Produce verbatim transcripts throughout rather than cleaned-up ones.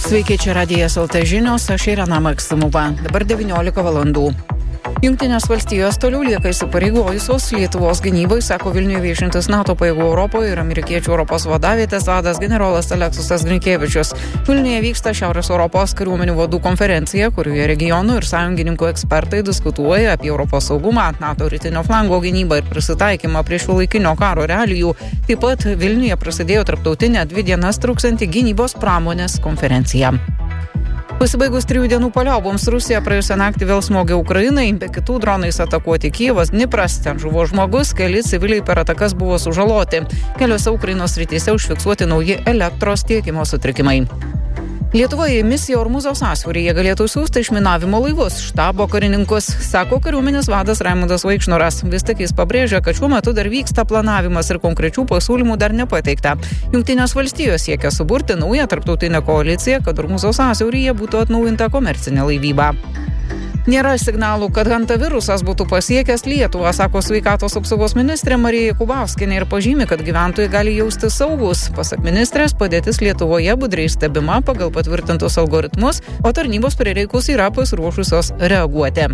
Sveiki, čia Radijas L T žinios, aš Irena Maksimova. Dabar devyniolika valandų. Jungtinės valstijos toliau lieka įsipareigojusios Lietuvos gynybai, sako Vilniuje viešintis NATO pajėgų Europoje ir amerikiečių Europos vadavietės vadas generolas Aleksas Grinkevičius. Vilniuje vyksta Šiaurės Europos kariuomenių vadų konferencija, kurioje regionų ir sąjungininkų ekspertai diskutuoja apie Europos saugumą, NATO rytinio flango gynybą ir prisitaikymą prie šiuolaikinio karo realijų. Taip pat Vilniuje prasidėjo tarptautinė dvi dienas truksianti gynybos pramonės konferencija. Pasibaigus trijų dienų paliauboms, Rusija praėjusią naktį vėl smogė Ukrainai, be kitų dronais atakuoti Kijevas, Dnipras, ten žuvo žmogus, keli civiliai per atakas buvo sužaloti. Keliose Ukrainos srityse užfiksuoti nauji elektros tiekimo sutrikimai. Lietuvoje į misiją Ormuzo sąsiauryje galėtų siųsti išminavimo laivus, štabo karininkus, sako kariuomenės vadas Raimundas Vaikšnoras. Vis tik jis pabrėžia, kad šiuo metu dar vyksta planavimas ir konkrečių pasiūlymų dar nepateikta. Jungtinės valstijos siekia suburti naują tarptautinę koaliciją, kad Ormuzo sąsiauryje būtų atnaujinta komercinė laivyba. Nėra signalų, kad hantavirusas būtų pasiekęs Lietuvą, sako sveikatos apsaugos ministrė Marija Jakubauskienė ir pažymi, kad gyventojai gali jaustis saugus. Pasak ministrės, padėtis Lietuvoje budriai stebima pagal patvirtintus algoritmus, o tarnybos prireikus yra pasiruošusios reaguoti.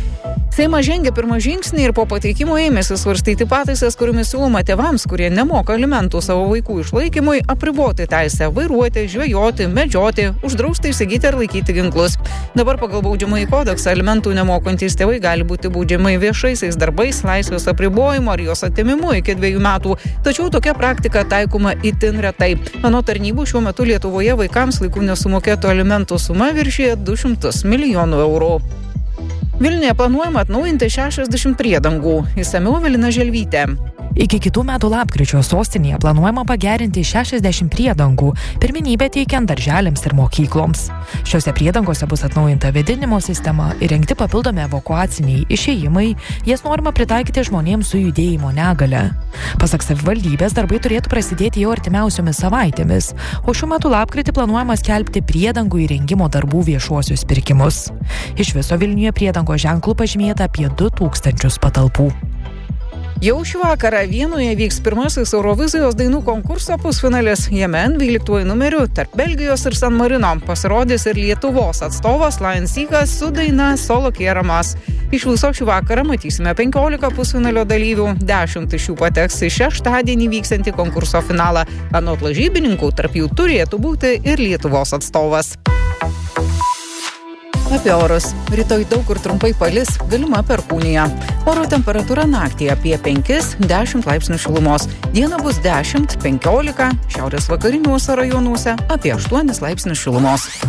Seimas žengė pirmą žingsnį ir po pateikimo ėmėsi svarstyti pataisas, kuriomis siūloma tėvams, kurie nemoka alimentų savo vaikų išlaikymui, apriboti teisę vairuoti, žvejoti, medžioti, uždrausti įsigyti ar laikyti ginklus. Dabar pagal baudžiamąjį kodeksą alimentų nemokantys tėvai gali būti baudžiamai viešaisiais darbais, laisvės apribojimu ar jos atėmimu iki dviejų metų. Tačiau tokia praktika taikoma itin retai. Anot tarnybų šiuo metu Lietuvoje vaikams laiku nesumokėtų alimentų suma viršija du šimtus milijonų eurų. Vilniuje planuojama atnaujinti šešiasdešimt priedangų. Išsamiau Evelina Želvytė. Iki kitų metų lapkričio sostinėje planuojama pagerinti šešiasdešimt priedangų, pirmenybę teikiant darželiams ir mokykloms. Šiuose priedangose bus atnaujinta vėdinimo sistema, įrengti papildomi evakuaciniai išėjimai, jas norima pritaikyti žmonėms su judėjimo negale. Pasak savivaldybės, darbai turėtų prasidėti jau artimiausiomis savaitėmis, o šiuo metu lapkritį planuojama skelbti priedangų įrengimo darbų viešuosius pirkimus. Iš viso Vilniuje priedangos ženklų pažymėta apie du tūkstančius patalpų. Jau šį vakarą Vienoje vyks pirmasis Eurovizijos dainų konkurso pusfinalis. Jame dvyliktuoju numeriu tarp Belgijos ir San Marino pasirodys ir Lietuvos atstovas Lion Seekas su daina Solo Kieramas. Iš viso šį vakarą matysime penkiolika pusfinalio dalyvių, dešimt iš jų pateks į šeštadienį vyksiantį konkurso finalą. Anot lažybininkų, tarp jų turėtų būti ir Lietuvos atstovas. Apie orus. Rytoj daug kur trumpai palis, galima perkūnija. Oro temperatūra naktį apie penkis dešimt laipsnių šilumos. Dieną bus dešimt penkiolika, šiaurės vakariniuose rajonuose apie aštuonis laipsnius šilumos.